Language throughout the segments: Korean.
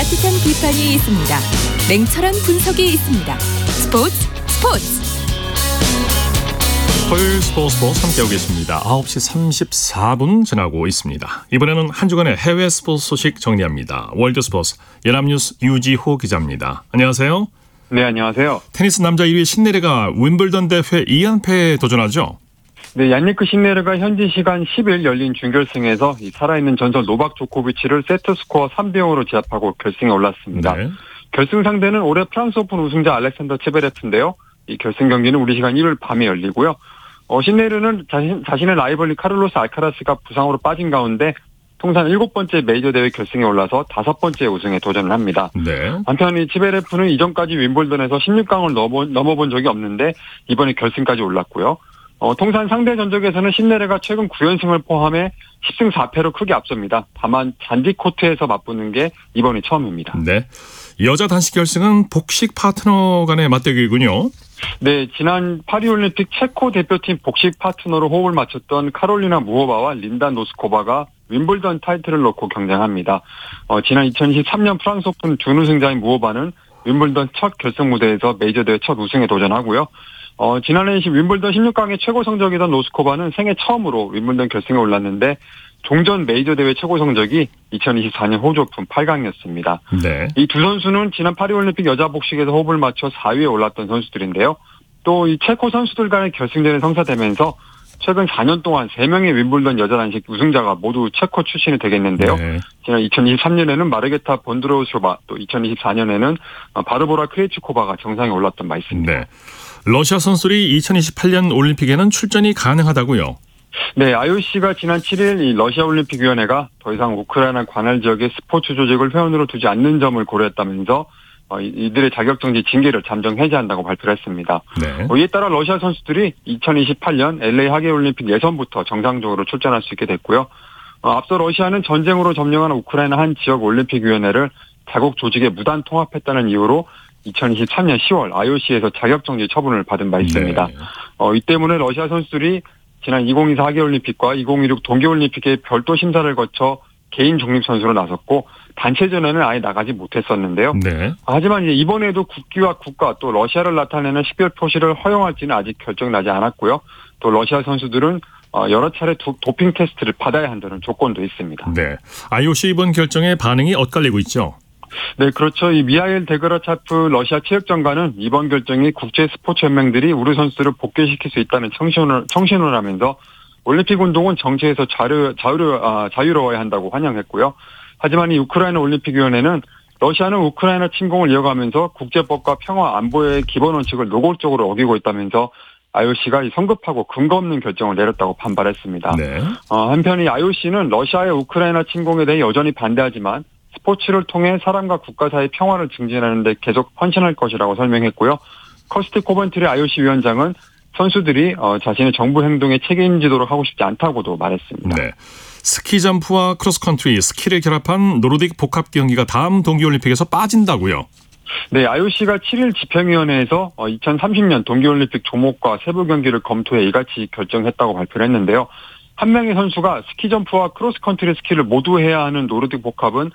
따뜻한 비판이 있습니다. 냉철한 분석이 있습니다. 스포츠. 토요일 스포츠 함께하고 계십니다. 9시 34분 지나고 있습니다. 이번에는 한 주간의 해외 스포츠 소식 정리합니다. 월드스포츠 연합뉴스 유지호 기자입니다. 안녕하세요. 네, 안녕하세요. 테니스 남자 1위 신네르가 윈블던 대회 2연패에 도전하죠. 네, 얀니크 신네르가 현지 시간 10일 열린 준결승에서 살아있는 전설 노박 조코비치를 세트 스코어 3대0으로 제압하고 결승에 올랐습니다. 네. 결승 상대는 올해 프랑스 오픈 우승자 알렉산더 츠베레프인데요. 이 결승 경기는 우리 시간 1일 밤에 열리고요. 신네르는 자신의 라이벌리 카를로스 알카라스가 부상으로 빠진 가운데 통산 7번째 메이저 대회 결승에 올라서 5번째 우승에 도전을 합니다. 네. 한편 이 츠베레프는 이전까지 윈블던에서 16강을 넘어본 적이 없는데 이번에 결승까지 올랐고요. 통산 상대 전적에서는 신네르가 최근 9연승을 포함해 10승 4패로 크게 앞섭니다. 다만 잔디 코트에서 맞붙는 게 이번이 처음입니다. 네, 여자 단식 결승은 복식 파트너 간의 맞대결이군요. 네, 지난 파리올림픽 체코 대표팀 복식 파트너로 호흡을 맞췄던 카롤리나 무호바와 린다 노스코바가 윈블던 타이틀을 놓고 경쟁합니다. 지난 2023년 프랑스 오픈 준우승자인 무호바는 윈블던 첫 결승 무대에서 메이저 대회 첫 우승에 도전하고요. 지난해 윈블던 16강의 최고 성적이던 노스코바는 생애 처음으로 윈블던 결승에 올랐는데 종전 메이저 대회 최고 성적이 2024년 호주 오픈 8강이었습니다. 네. 이 두 선수는 지난 파리올림픽 여자 복식에서 호흡을 맞춰 4위에 올랐던 선수들인데요. 또 이 체코 선수들 간의 결승전에 성사되면서 최근 4년 동안 3명의 윈블던 여자 단식 우승자가 모두 체코 출신이 되겠는데요. 네. 지난 2023년에는 마르게타 본드로우쇼바, 또 2024년에는 바르보라 크레이츠코바가 정상에 올랐던 바 있습니다. 네. 러시아 선수들이 2028년 올림픽에는 출전이 가능하다고요? 네, IOC가 지난 7일 이 러시아 올림픽위원회가 더 이상 우크라이나 관할 지역의 스포츠 조직을 회원으로 두지 않는 점을 고려했다면서 이들의 자격정지 징계를 잠정 해제한다고 발표를 했습니다. 네. 이에 따라 러시아 선수들이 2028년 LA 하계올림픽 예선부터 정상적으로 출전할 수 있게 됐고요. 앞서 러시아는 전쟁으로 점령한 우크라이나 한 지역 올림픽위원회를 자국 조직에 무단 통합했다는 이유로 2023년 10월 IOC에서 자격정지 처분을 받은 바 있습니다. 네. 이 때문에 러시아 선수들이 지난 2024 하계올림픽과 2026 동계올림픽의 별도 심사를 거쳐 개인 중립선수로 나섰고 단체전에는 아예 나가지 못했었는데요. 네. 하지만 이번에도 국기와 국가 또 러시아를 나타내는 식별 표시를 허용할지는 아직 결정이 나지 않았고요. 또 러시아 선수들은 여러 차례 도핑 테스트를 받아야 한다는 조건도 있습니다. 네, IOC 이번 결정에 반응이 엇갈리고 있죠. 네, 그렇죠. 이 미하일 데그라차프 러시아 체육장관은 이번 결정이 국제 스포츠 연맹들이 우리 선수들을 복귀시킬 수 있다는 청신을 하면서 올림픽 운동은 정치에서 자유로워야 한다고 환영했고요. 하지만 이 우크라이나 올림픽위원회는 러시아는 우크라이나 침공을 이어가면서 국제법과 평화 안보의 기본 원칙을 노골적으로 어기고 있다면서 IOC가 성급하고 근거 없는 결정을 내렸다고 반발했습니다. 네. 한편 이 IOC는 러시아의 우크라이나 침공에 대해 여전히 반대하지만 스포츠를 통해 사람과 국가 사이의 평화를 증진하는 데 계속 헌신할 것이라고 설명했고요. 커스트 코벤트리 IOC 위원장은 선수들이 자신의 정부 행동에 책임지도록 하고 싶지 않다고도 말했습니다. 네. 스키 점프와 크로스컨트리, 스키를 결합한 노르딕 복합 경기가 다음 동계올림픽에서 빠진다고요? 네, IOC가 7일 집행위원회에서 2030년 동계올림픽 조목과 세부 경기를 검토해 이같이 결정했다고 발표를 했는데요. 한 명의 선수가 스키 점프와 크로스컨트리 스키를 모두 해야 하는 노르딕 복합은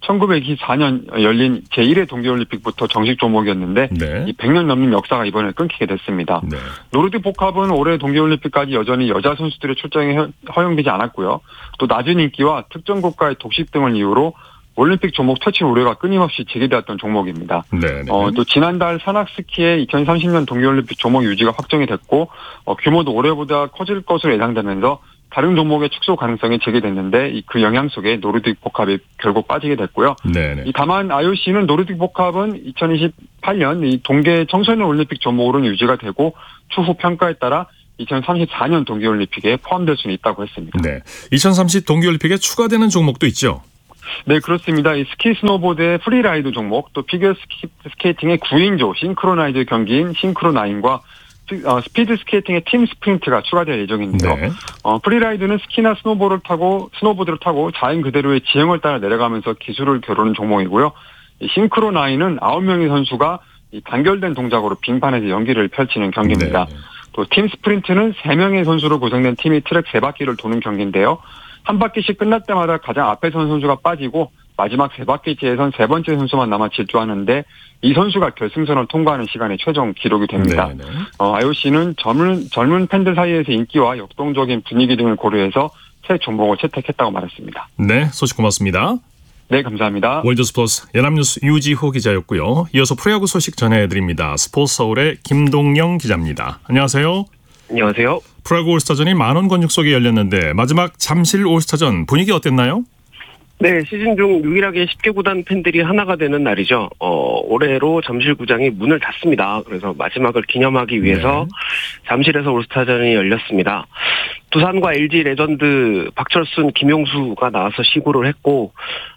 1924년 열린 제1회 동계올림픽부터 정식 조목이었는데 네. 이 100년 넘는 역사가 이번에 끊기게 됐습니다. 네. 노르딕 복합은 올해 동계올림픽까지 여전히 여자 선수들의 출전이 허용되지 않았고요. 또 낮은 인기와 특정 국가의 독식 등을 이유로 올림픽 조목 퇴출 우려가 끊임없이 제기되었던 종목입니다. 네. 또 지난달 산악스키의 2030년 동계올림픽 조목 유지가 확정이 됐고 규모도 올해보다 커질 것으로 예상되면서 다른 종목의 축소 가능성이 제기됐는데 그 영향 속에 노르딕 복합이 결국 빠지게 됐고요. 네네. 다만 IOC는 노르딕 복합은 2028년 이 동계 청소년 올림픽 종목으로는 유지가 되고 추후 평가에 따라 2034년 동계올림픽에 포함될 수는 있다고 했습니다. 네, 2030 동계올림픽에 추가되는 종목도 있죠? 네, 그렇습니다. 이 스키 스노보드의 프리라이드 종목, 또 피겨 스케이팅의 9인조 싱크로나이즈 경기인 싱크로나인과 스피드 스케이팅의 팀 스프린트가 추가될 예정인데요. 네. 프리라이드는 스키나 스노보드를 타고 자연 그대로의 지형을 따라 내려가면서 기술을 겨루는 종목이고요. 싱크로나인은 9명의 선수가 단결된 동작으로 빙판에서 연기를 펼치는 경기입니다. 네. 또 팀 스프린트는 3명의 선수로 구성된 팀이 트랙 3바퀴를 도는 경기인데요. 한 바퀴씩 끝날 때마다 가장 앞에 선 선수가 빠지고 마지막 세 바퀴째에선 세 번째 선수만 남아 질주하는데 이 선수가 결승선을 통과하는 시간이 최종 기록이 됩니다. IOC는 젊은 팬들 사이에서 인기와 역동적인 분위기 등을 고려해서 새 종목을 채택했다고 말했습니다. 네, 소식 고맙습니다. 네, 감사합니다. 월드스포츠 연합뉴스 유지호 기자였고요. 이어서 프로야구 소식 전해드립니다. 스포츠서울의 김동영 기자입니다. 안녕하세요. 안녕하세요. 프로야구 올스타전이 만원 권육 속에 열렸는데 마지막 잠실 올스타전 분위기 어땠나요? 네, 시즌 중 유일하게 10개 구단 팬들이 하나가 되는 날이죠. 올해로 잠실구장이 문을 닫습니다. 그래서 마지막을 기념하기 위해서 잠실에서 올스타전이 열렸습니다. 두산과 LG 레전드 박철순, 김용수가 나와서 시구를 했고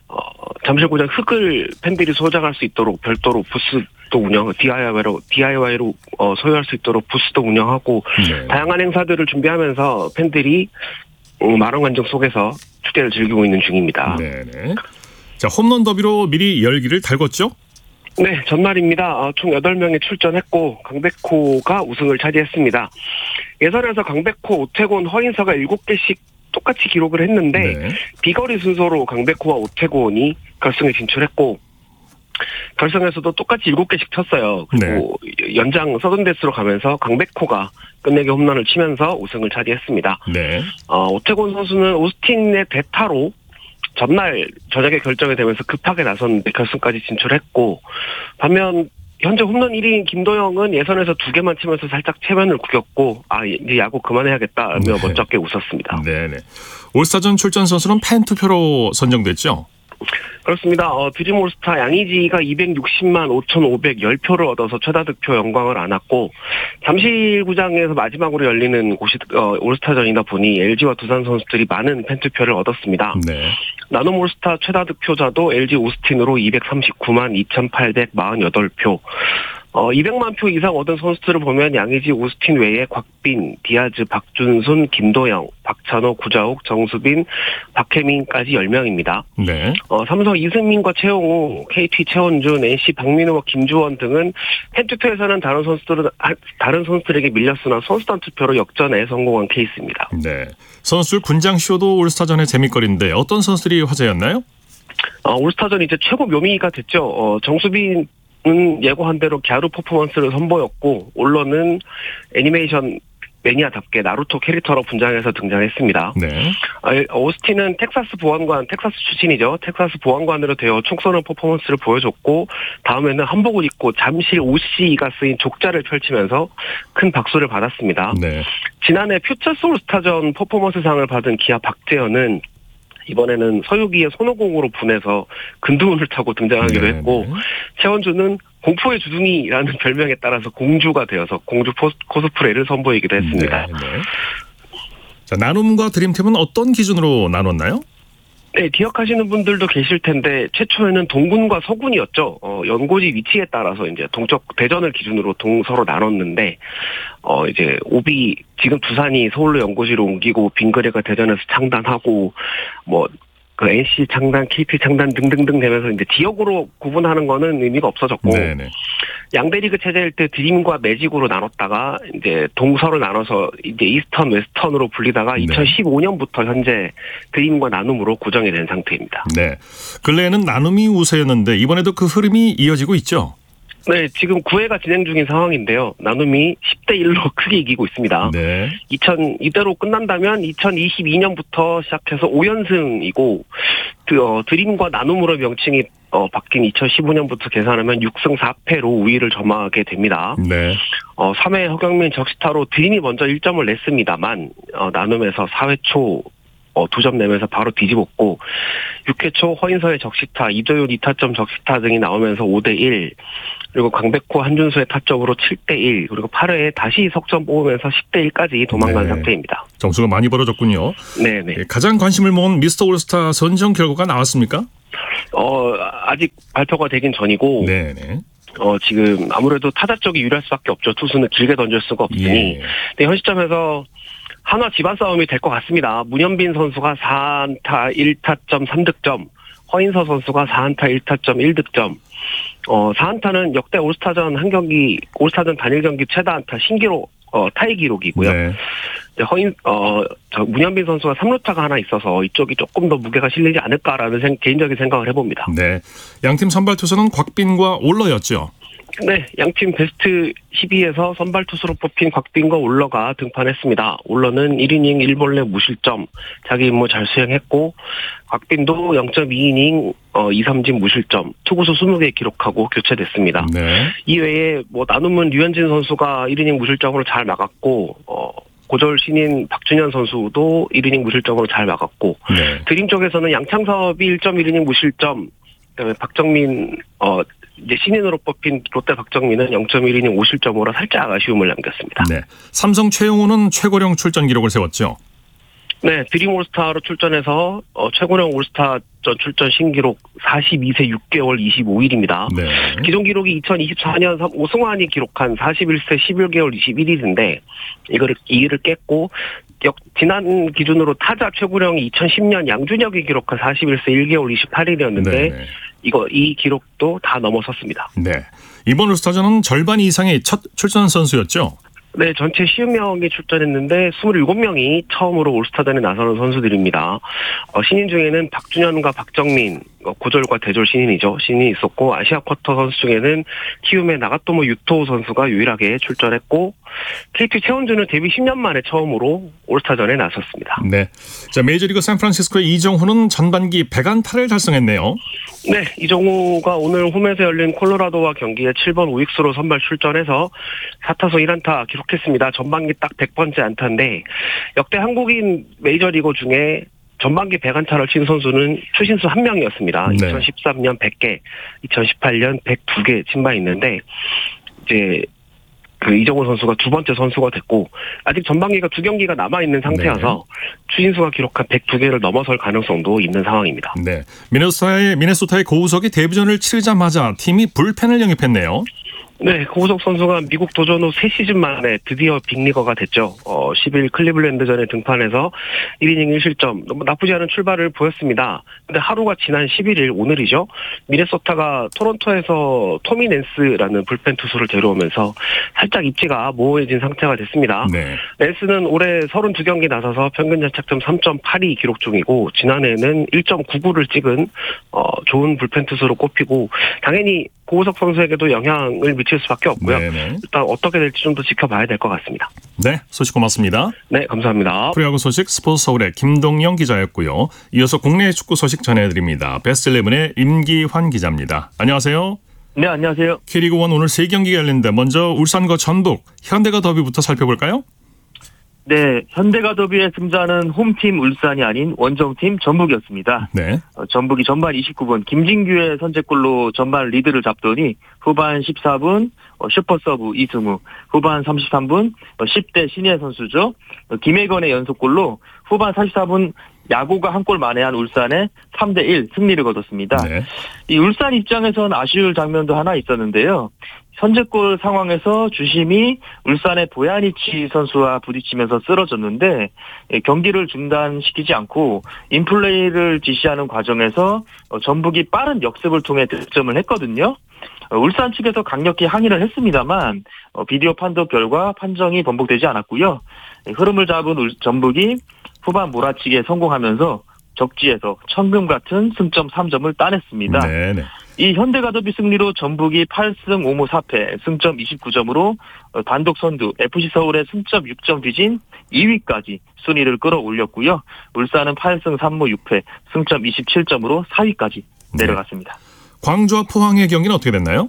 잠실구장 흙을 팬들이 소장할 수 있도록 별도로 부스도 운영, DIY로 소유할 수 있도록 부스도 운영하고 다양한 행사들을 준비하면서 팬들이 만원 관중 속에서 축제를 즐기고 있는 중입니다. 네네. 자, 홈런 더비로 미리 열기를 달궜죠? 네, 전날입니다. 총 8명이 출전했고 강백호가 우승을 차지했습니다. 예선에서 강백호, 오태곤, 허인서가 7개씩 똑같이 기록을 했는데 비거리 순서로 강백호와 오태곤이 결승에 진출했고 결승에서도 똑같이 7개씩 쳤어요. 그리고 연장 서든데스로 가면서 강백호가 끝내기 홈런을 치면서 우승을 차지했습니다. 오태곤 선수는 오스틴의 대타로 전날 저녁에 결정이 되면서 급하게 나섰는데 결승까지 진출했고 반면 현재 홈런 1위인 김도영은 예선에서 2개만 치면서 살짝 체면을 구겼고 이제 야구 그만해야겠다며 멋쩍게 웃었습니다. 네네. 올스타전 출전 선수는 팬 투표로 선정됐죠? 그렇습니다. 드림 올스타 양의지가 260만 5,510표를 얻어서 최다 득표 영광을 안았고 잠실구장에서 마지막으로 열리는 곳이 올스타전이다 보니 LG와 두산 선수들이 많은 팬투표를 얻었습니다. 나눔 올스타 최다 득표자도 LG 오스틴으로 239만 2,848표 200만 표 이상 얻은 선수들을 보면 양의지, 오스틴 외에 곽빈, 디아즈, 박준순, 김도영, 박찬호, 구자욱, 정수빈, 박혜민까지 10명입니다. 삼성 이승민과 최용우, KT 최원준, NC 박민우와 김주원 등은 팬투표에서는 다른 선수들에게 밀렸으나 선수단 투표로 역전에 성공한 케이스입니다. 네, 선수들 분장 쇼도 올스타전의 재미거리인데 어떤 선수들이 화제였나요? 올스타전 이제 최고 묘미가 됐죠. 정수빈 예고한 대로 갸루 퍼포먼스를 선보였고 올러는 애니메이션 매니아답게 나루토 캐릭터로 분장해서 등장했습니다. 오스틴은 텍사스 출신이죠. 텍사스 보안관으로 되어 총 쏘는 퍼포먼스를 보여줬고 다음에는 한복을 입고 잠실 OC가 쓰인 족자를 펼치면서 큰 박수를 받았습니다. 지난해 퓨처스 올스타전 퍼포먼스상을 받은 기아 박재현은 이번에는 서유기의 손오공으로 분해서 근두운을 타고 등장하기도 했고 최원주는 공포의 주둥이라는 별명에 따라서 공주가 되어서 공주 코스프레를 선보이기도 했습니다. 자, 나눔과 드림팀은 어떤 기준으로 나눴나요? 네, 기억하시는 분들도 계실 텐데 최초에는 동군과 서군이었죠. 연고지 위치에 따라서 이제 동쪽 대전을 기준으로 동서로 나눴는데 이제 오비 지금 두산이 서울로 연고지로 옮기고 빙그레가 대전에서 창단하고 그 NC 창단, KT 창단 등등등 되면서 이제 지역으로 구분하는 거는 의미가 없어졌고 양대리그 체제일 때 드림과 매직으로 나눴다가 이제 동서를 나눠서 이제 이스턴, 웨스턴으로 불리다가 2015년부터 현재 드림과 나눔으로 구정이 된 상태입니다. 근래에는 나눔이 우세였는데 이번에도 그 흐름이 이어지고 있죠? 네, 지금 9회가 진행 중인 상황인데요. 나눔이 10대1로 크게 이기고 있습니다. 이대로 끝난다면 2022년부터 시작해서 5연승이고 드림과 나눔으로 명칭이 바뀐 2015년부터 계산하면 6승 4패로 우위를 점하게 됩니다. 3회 허경민 적시타로 드림이 먼저 1점을 냈습니다만 나눔에서 4회 초 2점 내면서 바로 뒤집었고 6회 초 허인서의 적시타, 이도윤 2타점 적시타 등이 나오면서 5대1 그리고 강백호, 한준수의 타점으로 7대1 그리고 8회에 다시 석점 뽑으면서 10대1까지 도망간 상태입니다. 점수가 많이 벌어졌군요. 가장 관심을 모은 미스터 올스타 선정 결과가 나왔습니까? 아직 발표가 되긴 전이고 지금 아무래도 타자 쪽이 유리할 수밖에 없죠. 투수는 길게 던질 수가 없으니 현 시점에서 한화 집안 싸움이 될 것 같습니다. 문현빈 선수가 4안타 1타점 3득점, 허인서 선수가 4안타 1타점 1득점. 4안타는 역대 올스타전 단일 경기 최다 안타 신기록 타이 기록이고요. 문현빈 선수가 3루타가 하나 있어서 이쪽이 조금 더 무게가 실리지 않을까라는 개인적인 생각을 해봅니다. 네, 양팀 선발 투수는 곽빈과 올러였죠. 네, 양팀 베스트 12에서 선발 투수로 뽑힌 곽빈과 올러가 등판했습니다. 올러는 1이닝 1볼넷 무실점, 자기 임무 잘 수행했고, 곽빈도 0.2이닝 2삼진 무실점, 투구수 20개 기록하고 교체됐습니다. 네. 이외에 나눔은 류현진 선수가 1이닝 무실점으로 잘 막았고, 고졸 신인 박준현 선수도 1이닝 무실점으로 잘 막았고, 네. 드림 쪽에서는 양창섭이 1.1이닝 무실점, 그다음에 박정민 이제 신인으로 뽑힌 롯데 박정민은 0.1이닝 5실점으로 살짝 아쉬움을 남겼습니다. 네. 삼성 최용우는 최고령 출전 기록을 세웠죠. 네, 드림 올스타로 출전해서 최고령 올스타 출전 신기록 42세 6개월 25일입니다. 네. 기존 기록이 2024년 오승환이 기록한 41세 11개월 21일인데 이를 깼고 지난 기준으로 타자 최고령이 2010년 양준혁이 기록한 41세 1개월 28일이었는데 네. 이 기록도 다 넘어섰습니다. 네. 이번 올스타전은 절반 이상의 첫 출전 선수였죠. 네, 전체 50명이 출전했는데 27명이 처음으로 올스타전에 나서는 선수들입니다. 신인 중에는 박준현과 박정민, 고졸과 대졸 신인이죠. 신인이 있었고, 아시아 쿼터 선수 중에는 키움의 나가토모 유토 선수가 유일하게 출전했고, KT 최원준은 데뷔 10년 만에 처음으로 올스타전에 나섰습니다. 네. 자, 메이저리그 샌프란시스코의 이정후는 전반기 100안타를 달성했네요. 네, 이정후가 오늘 홈에서 열린 콜로라도와 경기에 7번 우익수로 선발 출전해서 4타수 1안타 기록했습니다. 전반기 딱 100번째 안타인데 역대 한국인 메이저리거 중에 전반기 100안타를 친 선수는 추신수 한 명이었습니다. 네. 2013년 100개, 2018년 102개 친 바 있는데 이제 이정후 선수가 두 번째 선수가 됐고 아직 전반기가 2경기가 남아있는 상태여서 추신수가 기록한 102개를 넘어설 가능성도 있는 상황입니다. 네. 미네소타의 고우석이 데뷔전을 치르자마자 팀이 불펜을 영입했네요. 네, 고우석 선수가 미국 도전 후 3시즌 만에 드디어 빅리거가 됐죠. 10일 클리블랜드전에 등판해서 1이닝 1실점 너무 나쁘지 않은 출발을 보였습니다. 근데 하루가 지난 11일 오늘이죠. 미네소타가 토론토에서 토미 낸스라는 불펜 투수를 데려오면서 살짝 입지가 모호해진 상태가 됐습니다. 네. 낸스는 올해 32경기 나서서 평균 자책점 3.82 기록 중이고 지난해에는 1.99를 찍은 좋은 불펜 투수로 꼽히고 당연히 고우석 선수에게도 영향을 미칠 수밖에 없고요. 네네. 일단 어떻게 될지 좀 더 지켜봐야 될 것 같습니다. 네, 소식 고맙습니다. 네, 감사합니다. 프로야구 소식 스포츠 서울의 김동영 기자였고요. 이어서 국내 축구 소식 전해드립니다. 베스트 11의 임기환 기자입니다. 안녕하세요. 네, 안녕하세요. K리그1 오늘 3경기가 열리는데 먼저 울산과 전북, 현대가 더비부터 살펴볼까요? 네, 현대가 더비의 승자는 홈팀 울산이 아닌 원정팀 전북이었습니다. 네. 전북이 전반 29분 김진규의 선제골로 전반 리드를 잡더니 후반 14분 슈퍼서브 이승우, 후반 33분 10대 신예 선수죠. 김혜건의 연속골로 후반 44분 야구가 한 골 만회한 울산의 3대1 승리를 거뒀습니다. 네. 이 울산 입장에서는 아쉬울 장면도 하나 있었는데요. 선제골 상황에서 주심이 울산의 보야니치 선수와 부딪히면서 쓰러졌는데 경기를 중단시키지 않고 인플레이를 지시하는 과정에서 전북이 빠른 역습을 통해 득점을 했거든요. 울산 측에서 강력히 항의를 했습니다만 비디오 판독 결과 판정이 번복되지 않았고요. 흐름을 잡은 전북이 후반 몰아치기에 성공하면서 적지에서 천금 같은 승점 3점을 따냈습니다. 네네. 이 현대가 더비 승리로 전북이 8승 5무 4패 승점 29점으로 단독 선두 FC 서울의 승점 6점 뒤진 2위까지 순위를 끌어올렸고요. 울산은 8승 3무 6패 승점 27점으로 4위까지 내려갔습니다. 광주와 포항의 경기는 어떻게 됐나요?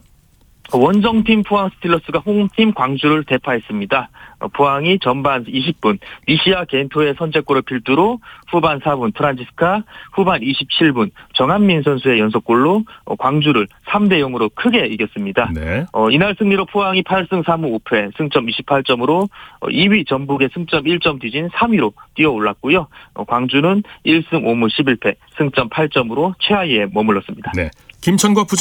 원정팀 포항 스틸러스가 홈팀 광주를 대파했습니다. 포항이 전반 20분 니시아 겐토의 선제골을 필두로 후반 4분 프란치스카, 후반 27분 정한민 선수의 연속골로 광주를 3대 0으로 크게 이겼습니다. 네. 이날 승리로 포항이 8승 3무 5패 승점 28점으로 2위 전북의 승점 1점 뒤진 3위로 뛰어올랐고요. 광주는 1승 5무 11패 승점 8점으로 최하위에 머물렀습니다. 네. 김천과 부천